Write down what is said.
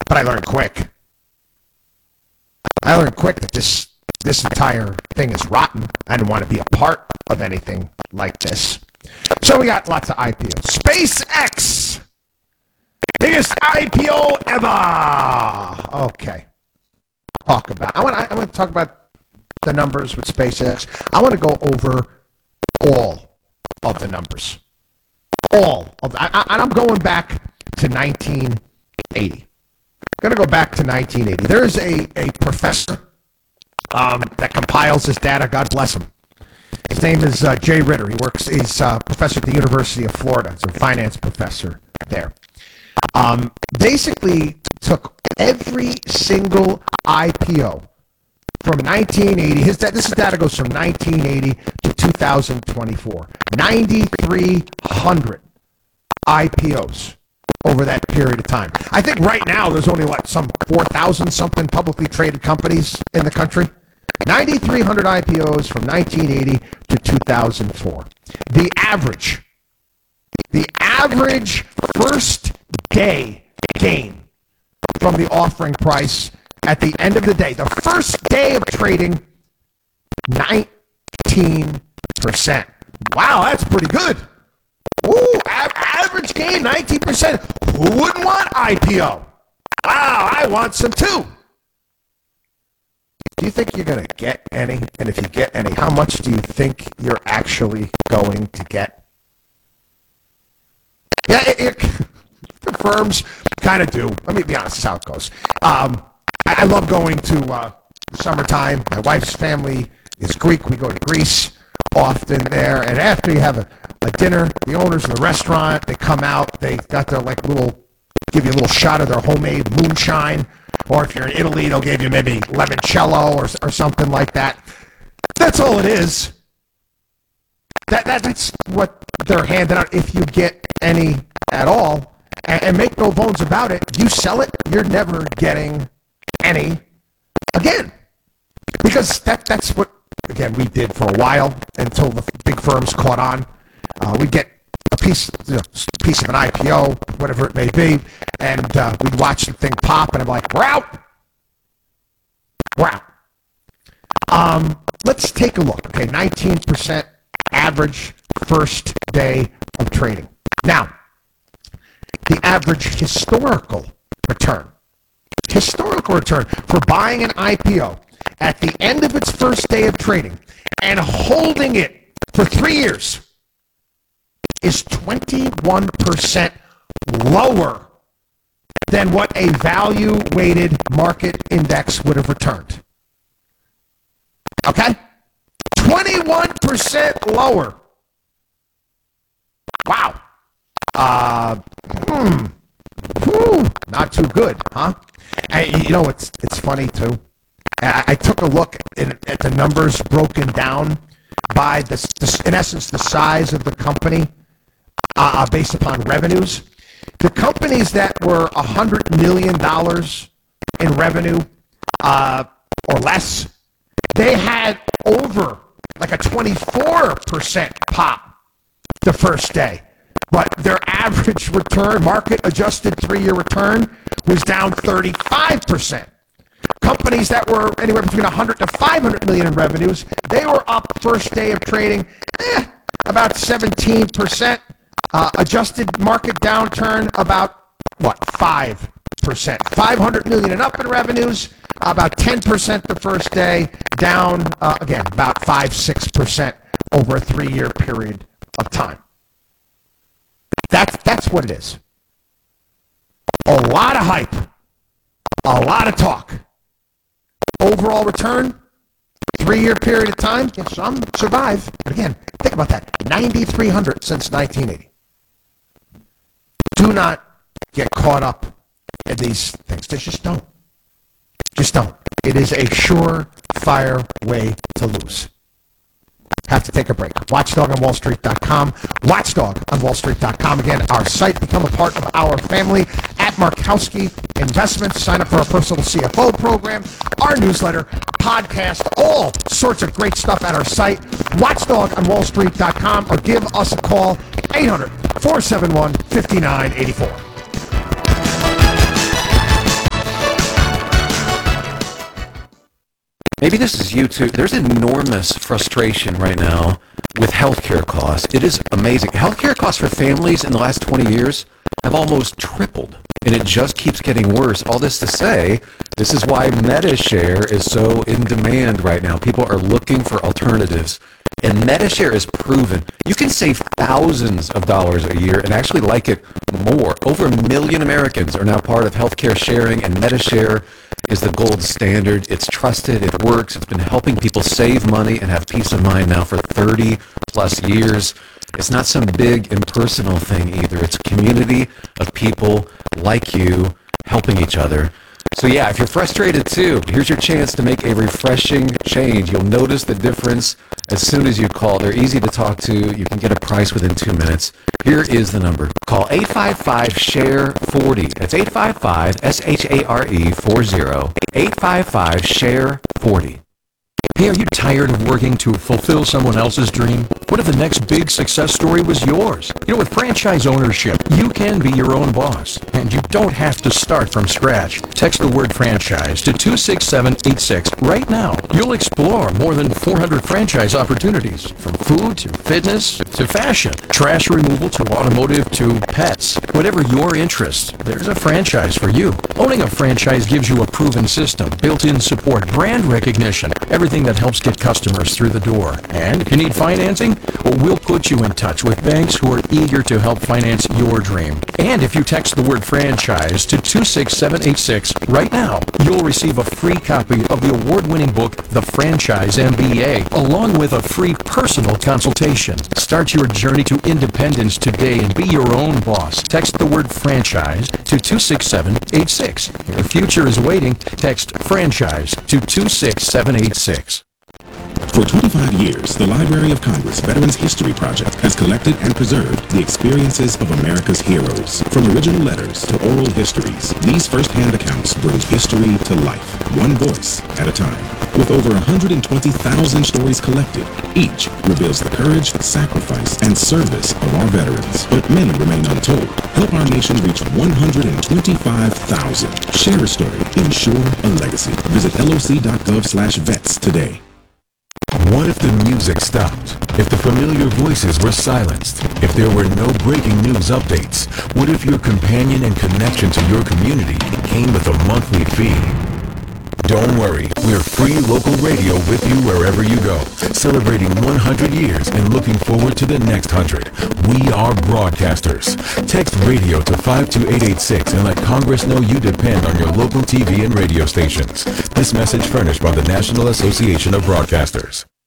But I learned quick. That this entire thing is rotten. I didn't want to be a part of anything like this. So we got lots of IPOs. SpaceX, biggest IPO ever. Okay, I want to talk about the numbers with SpaceX. I want to go over all of the numbers. And I'm going back to 1980. I'm going to go back to 1980. There's a professor that compiles this data. God bless him. His name is Jay Ritter. He's a professor at the University of Florida. He's a finance professor there. Basically took every single IPO from 1980. This data goes from 1980 to 2024. 9,300 IPOs over that period of time. I think right now there's only some 4,000 something publicly traded companies in the country. 9,300 IPOs from 1980 to 2004. The average first day gain from the offering price at the end of the day, the first day of trading, 19%. Wow, that's pretty good. Ooh, average gain, 19%. Who wouldn't want IPO? Wow, I want some too. Do you think you're going to get any? And if you get any, how much do you think you're actually going to get? Yeah, the firms kind of do. Let me be honest, that's how it goes. I love going to summertime. My wife's family is Greek. We go to Greece often there. And after you have a dinner, the owners of the restaurant, they come out. They got their give you a little shot of their homemade moonshine. Or if you're in Italy, they'll give you maybe limoncello or something like that. That's all it is. That's what they're handing out if you get any at all. And make no bones about it, you sell it, you're never getting any again. Because that's what, again, we did for a while until the big firms caught on. We'd get a piece of an IPO, whatever it may be, and we'd watch the thing pop, and I'm like, we're out. Let's take a look. Okay, 19% average first day of trading. Now, the average historical return for buying an IPO at the end of its first day of trading and holding it for 3 years is 21% lower than what a value-weighted market index would have returned. Okay? 21% lower. Wow. Not too good, huh? And, it's funny, too. I took a look at the numbers broken down by, in essence, the size of the company based upon revenues. The companies that were $100 million in revenue or less, they had over like a 24% pop the first day. But their average return, market-adjusted 3-year return, was down 35%. Companies that were anywhere between 100 to 500 million in revenues, they were up first day of trading about 17%. Adjusted market downturn about 5%. 500 million and up in revenues, about 10% the first day, down again about 5-6% over a 3-year period of time. That's what it is. A lot of hype, a lot of talk. Overall return, 3-year period of time, some survive. But again, think about that. 9,300 since 1980. Do not get caught up in these things. Just don't. Just don't. It is a surefire way to lose. Have to take a break. WatchDogOnWallStreet.com. WatchDogOnWallStreet.com. Again, our site. Become a part of our family at Markowski Investments. Sign up for our personal CFO program, our newsletter, podcast, all sorts of great stuff at our site. WatchDogOnWallStreet.com or give us a call, 800-471-5984. maybe this is you too. There's enormous frustration right now with healthcare costs. It is amazing. Healthcare costs for families in the last 20 years have almost tripled, and it just keeps getting worse. All this to say, this is why MediShare is so in demand right now. People are looking for alternatives, and MediShare is proven. You can save thousands of dollars a year and actually like it more. Over 1 million Americans are now part of healthcare sharing, and MediShare is the gold standard. It's trusted, it works, it's been helping people save money and have peace of mind now for 30 plus years. It's not some big impersonal thing either. It's a community of people like you helping each other. So yeah, if you're frustrated too, here's your chance to make a refreshing change. You'll notice the difference as soon as you call. They're easy to talk to. You can get a price within 2 minutes. Here is the number. Call 855-SHARE-40. That's 855-SHARE-40. 855-SHARE-40. Hey, are you tired of working to fulfill someone else's dream? What if the next big success story was yours? You know, with franchise ownership, you can be your own boss, and you don't have to start from scratch. Text the word franchise to 26786 right now. You'll explore more than 400 franchise opportunities, from food to fitness to fashion, trash removal to automotive to pets. Whatever your interest, there's a franchise for you. Owning a franchise gives you a proven system, built-in support, brand recognition, everything that helps get customers through the door. And if you need financing, well, we'll put you in touch with banks who are eager to help finance your dream. And if you text the word franchise to 26786 right now, you'll receive a free copy of the award-winning book, The Franchise MBA, along with a free personal consultation. Start your journey to independence today and be your own boss. Text the word franchise to 26786. Your future is waiting. Text franchise to 26786. For 25 years, the Library of Congress Veterans History Project has collected and preserved the experiences of America's heroes. From original letters to oral histories, these first-hand accounts bring history to life, one voice at a time. With over 120,000 stories collected, each reveals the courage, sacrifice, and service of our veterans. But many remain untold. Help our nation reach 125,000. Share a story. Ensure a legacy. Visit loc.gov/vets today. What if the music stopped? If the familiar voices were silenced? If there were no breaking news updates? What if your companion and connection to your community came with a monthly fee? Don't worry, we're free local radio with you wherever you go, celebrating 100 years and looking forward to the next 100. We are broadcasters. Text radio to 52886 and let Congress know you depend on your local TV and radio stations. This message furnished by the National Association of Broadcasters.